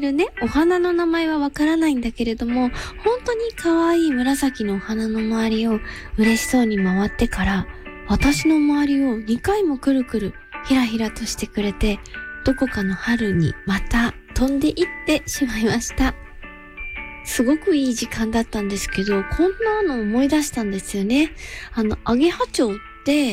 るね、お花の名前はわからないんだけれども、本当に可愛い紫のお花の周りを嬉しそうに回ってから、私の周りを2回もくるくるひらひらとしてくれて、どこかの春にまた飛んでいってしまいました。すごくいい時間だったんですけど、こんなの思い出したんですよね。アゲハチョウって、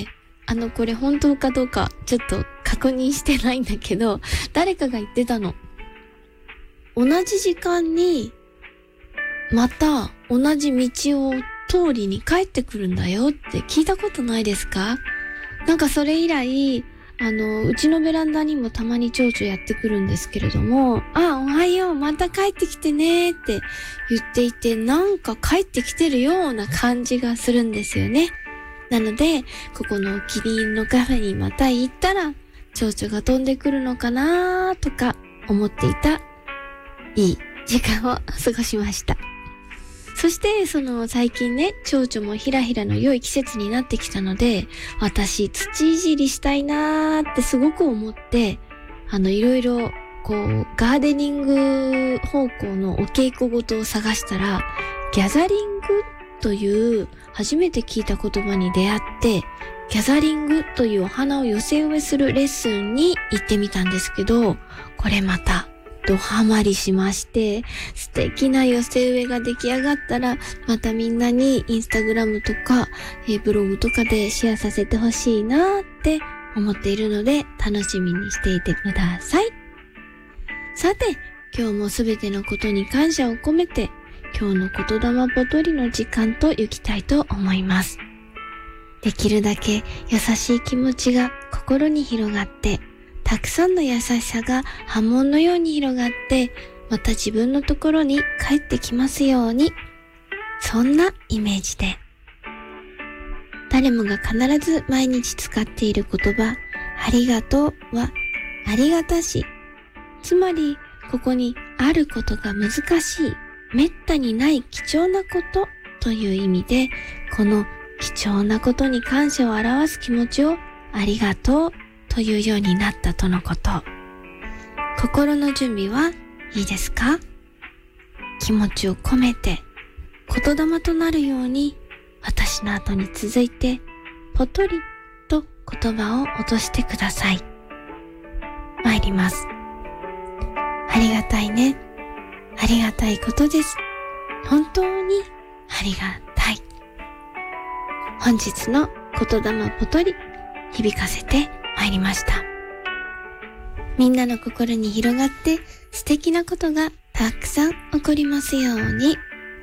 これ本当かどうかちょっと確認してないんだけど、誰かが言ってたの。同じ時間に、また同じ道を通りに帰ってくるんだよって聞いたことないですか？なんかそれ以来、うちのベランダにもたまに蝶々やってくるんですけれども、おはよう、また帰ってきてねって言っていて、なんか帰ってきてるような感じがするんですよね。なので、ここのキリンのカフェにまた行ったら、蝶々が飛んでくるのかなとか思っていた、いい時間を過ごしました。そして、最近ね、蝶々もひらひらの良い季節になってきたので、私、土いじりしたいなーってすごく思って、いろいろ、ガーデニング方向のお稽古事を探したら、ギャザリングという初めて聞いた言葉に出会って、ギャザリングというお花を寄せ植えするレッスンに行ってみたんですけど、これまた、ドハマりしまして、素敵な寄せ植えが出来上がったら、またみんなにインスタグラムとか、ブログとかでシェアさせてほしいなって思っているので、楽しみにしていてください。さて、今日もすべてのことに感謝を込めて、今日の言霊ぽとりの時間と行きたいと思います。できるだけ優しい気持ちが心に広がって、たくさんの優しさが波紋のように広がって、また自分のところに帰ってきますように。そんなイメージで。誰もが必ず毎日使っている言葉、ありがとうは、ありがたし。つまり、ここにあることが難しい、めったにない貴重なことという意味で、この貴重なことに感謝を表す気持ちをありがとうというようになったとのこと。心の準備はいいですか？気持ちを込めて言霊となるように私の後に続いてぽとりと言葉を落としてください。参ります。ありがたいね。ありがたいことです。本当にありがたい。本日の言霊ぽとり響かせて参りました。みんなの心に広がって素敵なことがたくさん起こりますように。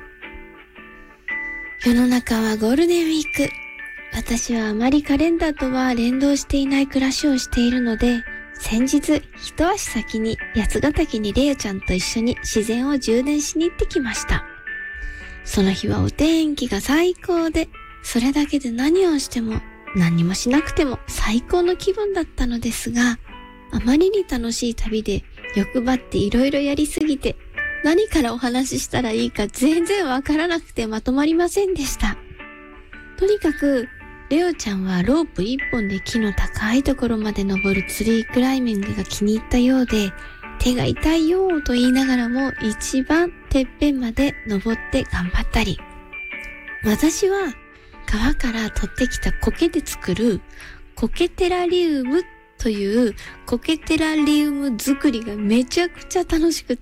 世の中はゴールデンウィーク。私はあまりカレンダーとは連動していない暮らしをしているので、先日一足先に八ヶ岳にレオちゃんと一緒に自然を充電しに行ってきました。その日はお天気が最高で、それだけで何をしても何にもしなくても最高の気分だったのですが、あまりに楽しい旅で欲張っていろいろやりすぎて、何からお話ししたらいいか全然わからなくてまとまりませんでした。とにかく、レオちゃんはロープ一本で木の高いところまで登るツリークライミングが気に入ったようで、手が痛いよーと言いながらも一番てっぺんまで登って頑張ったり。私は川から取ってきた苔で作る苔テラリウムという苔テラリウム作りがめちゃくちゃ楽しくっ